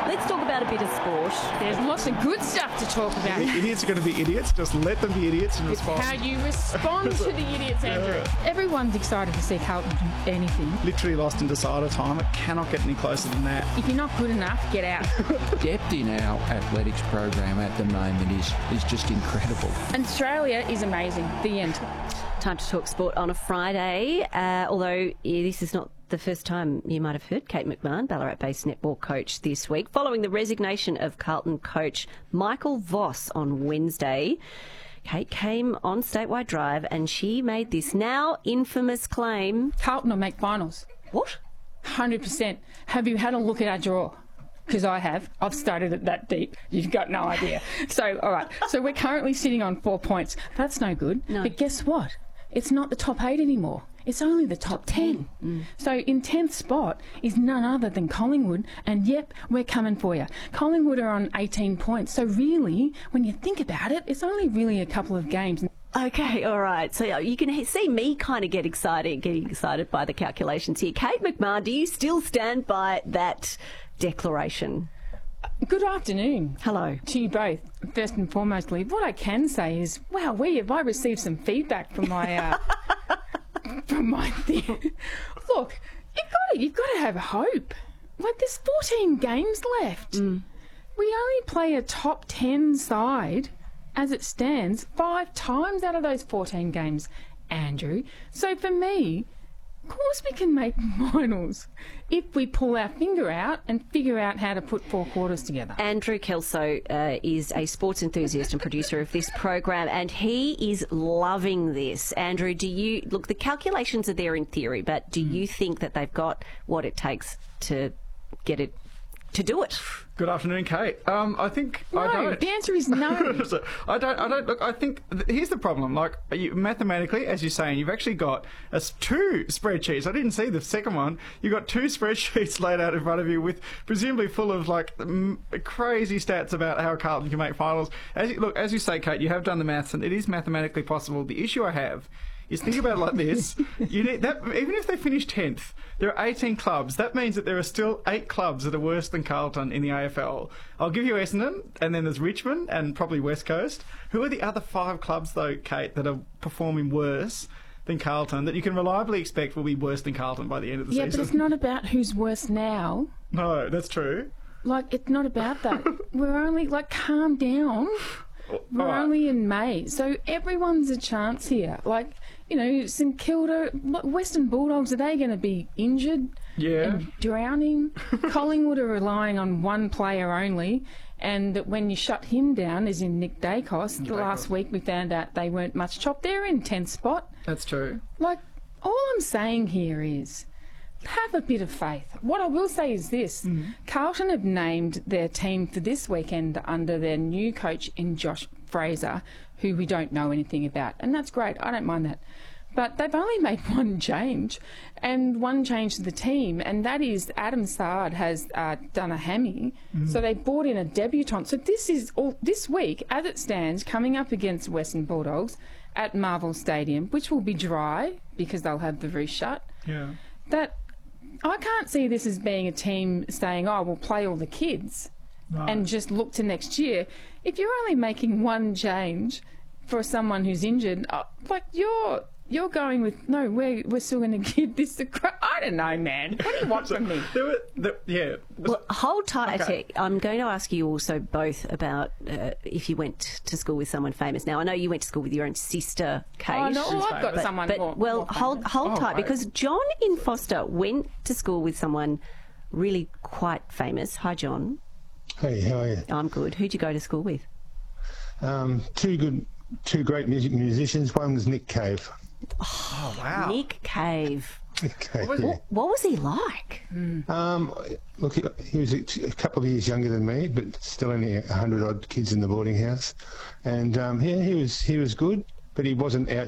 Let's talk about a bit of sport. There's lots of good stuff to talk about. Idiots are going to be idiots. Just let them be idiots and It's respond. how you respond to the idiots, Andrew. Everyone's excited to see Carlton do anything. Literally lost in decider time. It cannot get any closer than that. If you're not good enough, get out. Depth in our athletics program at the moment is just incredible. And Australia is amazing. The end. Time to talk sport on a Friday, although this is not the first time you might have heard Kate McMahon, Ballarat-based netball coach, this week, following the resignation of Carlton coach Michael Voss on Wednesday. Kate came on Statewide Drive and she made this now infamous claim. Carlton will make finals. What? 100%. Have you had a look at our draw? Because I have. I've studied it that deep. You've got no idea. So, all right. So we're currently sitting on 4 points. That's no good. No. But guess what? It's not the top 8 anymore. It's only the top 10. So in 10th spot is none other than Collingwood. And yep, we're coming for you. Collingwood are on 18 points. So really, when you think about it, it's only really a couple of games. Okay, all right. So you can see me kind of getting excited by the calculations here. Kate McMahon, do you still stand by that declaration? Good afternoon. Hello. To you both. First and foremostly, what I can say is, wow, have I received some feedback from my from my thing. Look, you've got to have hope. Like, there's 14 games left. We only play a top 10 side as it stands 5 times out of those 14 games, Andrew. So for me, of course we can make finals if we pull our finger out and figure out how to put 4 quarters together. Andrew Kelso is a sports enthusiast and producer of this program, and he is loving this. Andrew, the calculations are there in theory, but do you think that they've got what it takes to get it, to do it? Good afternoon, Kate. I think I No, don't. the answer is no. I don't. Look, I think here's the problem. Like, mathematically, as you're saying, you've actually got 2 spreadsheets. I didn't see the second one. You've got 2 spreadsheets laid out in front of you with presumably full of like crazy stats about how Carlton can make finals. As you say, Kate, you have done the maths, and it is mathematically possible. The issue I have is, think about it like this. You need that, even if they finish 10th, there are 18 clubs. That means that there are still 8 clubs that are worse than Carlton in the AFL. I'll give you Essendon, and then there's Richmond, and probably West Coast. Who are the other 5 clubs, though, Kate, that are performing worse than Carlton, that you can reliably expect will be worse than Carlton by the end of the season? Yeah, but it's not about who's worse now. No, that's true. Like, it's not about that. We're only, calm down. We're right. only in May. So everyone's a chance here. Like, St Kilda, Western Bulldogs, are they going to be injured and drowning? Collingwood are relying on one player only, and that when you shut him down, as in Nick Dacos, last week we found out they weren't much chopped. They're in 10th spot. That's true. Like, all I'm saying here is, have a bit of faith. What I will say is this. Carlton have named their team for this weekend under their new coach in Josh Fraser, who we don't know anything about. And that's great. I don't mind that. But they've only made one change to the team, and that is Adam Sard has done a hammy. So they brought in a debutant. So this is all this week, as it stands, coming up against Western Bulldogs at Marvel Stadium, which will be dry because they'll have the roof shut. Yeah. That I can't see this as being a team saying, oh, we'll play all the kids and just look to next year. If you're only making one change for someone who's injured, you're going with, no, we're still going to give this a crack. I don't know, man. What do you want from me? Well, hold tight. Okay. I'm going to ask you also both about if you went to school with someone famous. Now, I know you went to school with your own sister, Kate. Oh, no, I've got someone more. Well, hold tight, right. because John in Foster went to school with someone really quite famous. Hi, John. Hey, how are you? I'm good. Who'd you go to school with? 2 great musicians. One was Nick Cave. Oh, wow. Nick Cave. Okay, What was he like? Look, he was a couple of years younger than me, but still only 100 odd kids in the boarding house, and he was good, but he wasn't out